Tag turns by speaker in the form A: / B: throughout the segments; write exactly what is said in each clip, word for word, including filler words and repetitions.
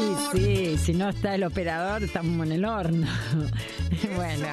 A: Y sí, si no está el operador, estamos en el horno. Bueno.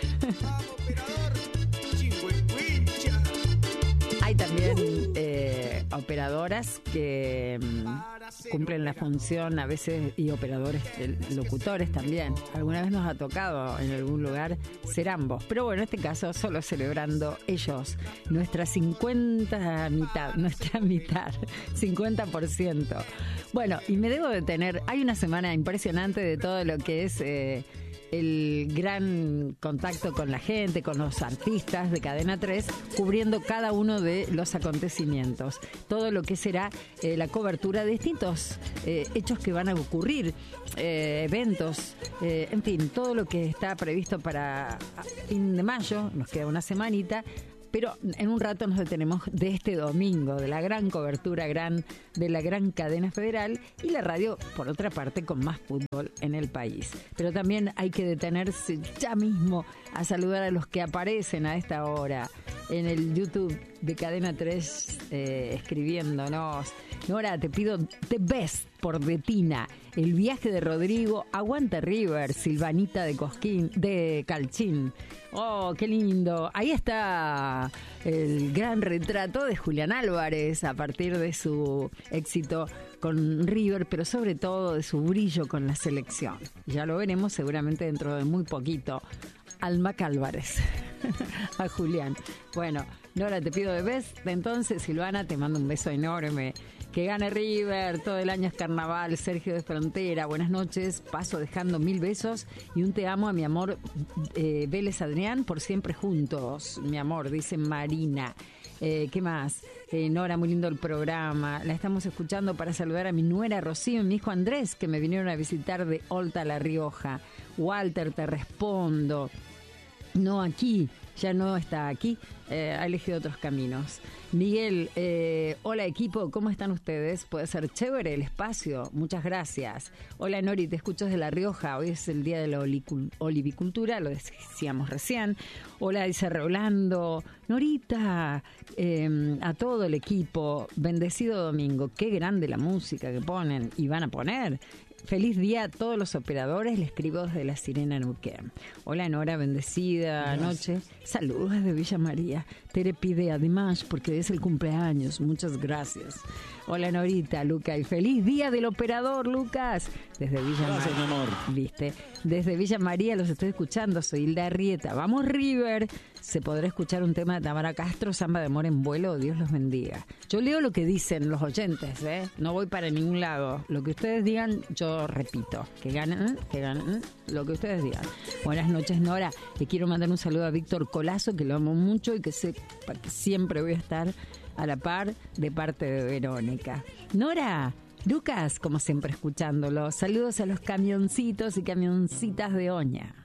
A: Hay también eh, operadoras que mm, cumplen la función a veces, y operadores, eh, locutores también. Alguna vez nos ha tocado en algún lugar ser ambos. Pero bueno, en este caso solo celebrando ellos nuestra cincuenta mitad, nuestra mitad, cincuenta por ciento. Bueno, y me debo detener, hay una semana impresionante de todo lo que es... Eh, el gran contacto con la gente, con los artistas de Cadena tres, cubriendo cada uno de los acontecimientos. Todo lo que será eh, la cobertura de distintos eh, hechos que van a ocurrir, eh, eventos, eh, en fin, todo lo que está previsto para fin de mayo, nos queda una semanita. Pero en un rato nos detenemos de este domingo, de la gran cobertura gran de la gran cadena federal y la radio, por otra parte, con más fútbol en el país. Pero también hay que detenerse ya mismo a saludar a los que aparecen a esta hora en el YouTube de Cadena tres, eh, escribiéndonos. Nora, te pido The Best por Betina, El viaje de Rodrigo, Aguanta River, Silvanita de Cosquín, de Calchín. Oh, qué lindo. Ahí está el gran retrato de Julián Álvarez a partir de su éxito con River, pero sobre todo de su brillo con la selección. Ya lo veremos seguramente dentro de muy poquito. Alma Álvarez, a Julián. Bueno, Nora, te pido de vez. Entonces, Silvana, te mando un beso enorme. Que gane River, todo el año es carnaval. Sergio de Frontera, buenas noches. Paso dejando mil besos y un te amo a mi amor eh, Vélez Adrián, por siempre juntos. Mi amor, dice Marina. Eh, ¿Qué más? Eh, Nora, muy lindo el programa. La estamos escuchando para saludar a mi nuera Rocío y mi hijo Andrés, que me vinieron a visitar de Olta, La Rioja. Walter, te respondo. No aquí, ya no está aquí, eh, ha elegido otros caminos. Miguel, eh, hola equipo, ¿cómo están ustedes? Puede ser chévere el espacio, muchas gracias. Hola Nori, te escucho desde La Rioja, hoy es el día de la olicul- olivicultura, lo decíamos recién. Hola, dice Rolando, Norita, eh, a todo el equipo, bendecido domingo, qué grande la música que ponen y van a poner. Feliz día a todos los operadores, le escribo desde La Sirena, Neuquén. Hola Nora, bendecida noche. Saludos desde Villa María. Tere pide además porque es el cumpleaños. Muchas gracias. Hola Norita, Luca, y feliz día del operador, Lucas. Desde Villa María.
B: Gracias, mi amor.
A: ¿Viste? Desde Villa María los estoy escuchando. Soy Hilda Arrieta. Vamos River. Se podrá escuchar un tema de Tamara Castro, Samba de Amor en Vuelo. Dios los bendiga. Yo leo lo que dicen los oyentes, ¿eh? No voy para ningún lado. Lo que ustedes digan, yo repito. Que ganen, que ganen, lo que ustedes digan. Buenas noches, Nora. Le quiero mandar un saludo a Víctor Colazo, que lo amo mucho y que sepa que siempre voy a estar a la par de parte de Verónica. Nora, Lucas, como siempre escuchándolo. Saludos a los camioncitos y camioncitas de Oña.